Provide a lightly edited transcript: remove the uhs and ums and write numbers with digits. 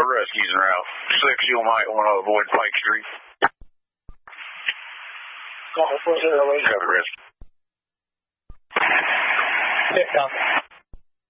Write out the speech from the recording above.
rescues en route. 6, you might want to avoid Pike Street. Call for the rescue. Yeah,